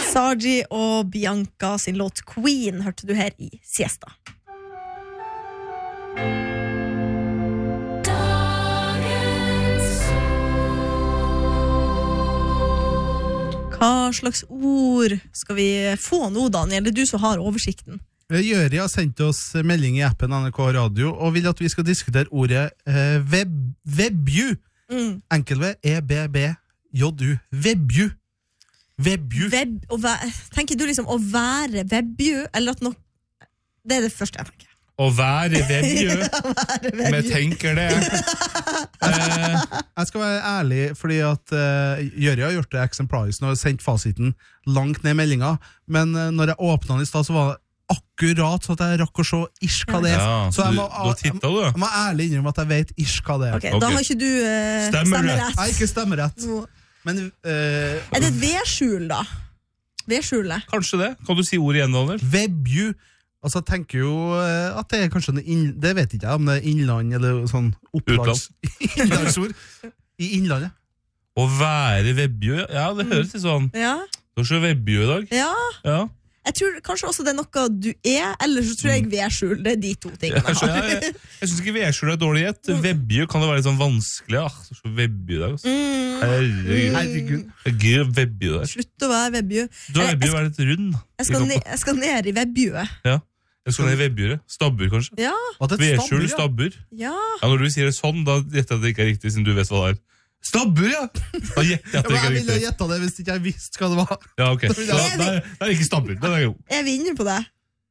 Saji og Bianca sin låt Queen hørte du her i Siesta. Hva slags ord skal vi få nå, Daniel? Det du som har oversikten. Jøri har sendt oss melding i appen NRK Radio og vil at vi skal diskutere ordet webju. Enkel-V, E-B-B-J-U. Webju. Tenker du liksom å være webju, eller at noe... Det det første jeg tenker. Å være webju. Men jeg tenker det. Jeg skal være ærlig, fordi at Jøri har gjort det eksemplarisk og sendt fasiten langt ned i meldinga, men når jeg åpnet den i sted, så var det akkurat så at jeg rakk å se ish hva det så jeg må ærlig innrømme at jeg vet ish hva det okay, da har ikke du stemmerett. Jeg har ikke stemmerett. Men, er det et vedskjul da? Vedskjulet? Kanskje det. Kan du si ordet igjen, Daniel? Webju. Altså, jeg tenker jo at det er kanskje det vet ikke jeg, om det er innland eller sånn innlandsord i innlandet. Å være webju, ja, det høres litt sånn. Ja. Du har så webju i dag. Ja. Jeg tror kanskje også det er noe du eller så tror jeg vedskjul, det er de to tingene. Jeg synes ikke vedskjul er dårlig gjett. Webju kan det være litt sånn vanskelig. Så webju i dag. Herregud, webju der. Slutt å være webju. Du har webju vært litt rund. Jeg skal ned i webjuet. Ja, jeg skal ned i webjuret. Stabbur kanskje. Ja. Vedskjul, stabbur. Ja. Når du sier det sånn, da gjetter jeg at det ikke er riktig, siden du vet hva det er. Stabbur, ja! Da gjetter jeg at det ikke er riktig. Jeg ville gjette det hvis ikke jeg visste hva det var. Ja, ok. Det er ikke stabbur. Er vi inne på det?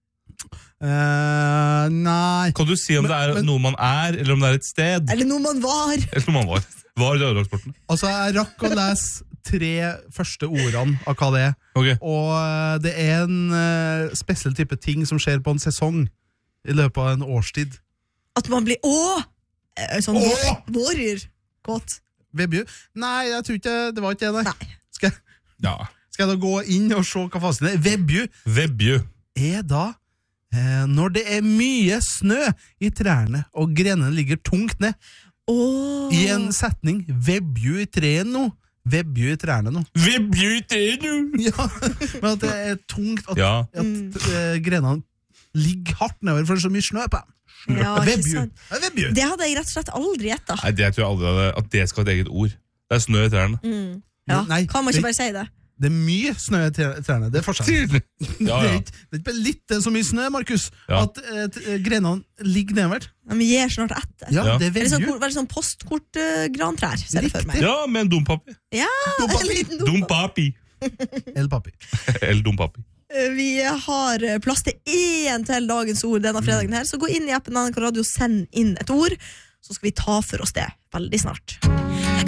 Nei. Kan du si om det er noe man er, eller om det er et sted? Eller noe man var. Var i døddragsporten. Altså, jeg rakk å lese 3 første ordene av hva det er. Okay. Og det er en spesiell type ting som skjer på en sesong i løpet av en årstid. At man blir sånn vårer godt. Webju? Nei, jeg tror ikke det var ikke det. Nei. Skal jeg da gå inn og se hva fasiten er? Webju er da når det er mye snø i trærne og grenene ligger tungt ned. I en setning, webju i treet nå. Webju i trærne nå. Webju i treet nå! Ja, men at det er tungt at grenene ligger hardt nedover, for det er så mye snø på dem. Ja, webju. Det hadde jeg rett og slett aldri gjettet. Nei, det tror jeg aldri at det skal være et eget ord. Det er snø i trærne. Ja, kan man ikke bare si det? Det er mye snø i trærne, det er forskjell. Det er ikke litt så mye snø, Markus, at grenene ligger nedover. Men vi gir snart etter. Ja, det er webju. Veldig sånn postkort-grantrær, ser jeg for meg. Ja, med en dompapi. Ja, en liten dompapi. El papi. El dompapi. Vi har plass til 1 til dagens ord denne fredagen her, så gå inn i appen NRK Radio, send inn et ord, så skal vi ta for oss det veldig snart.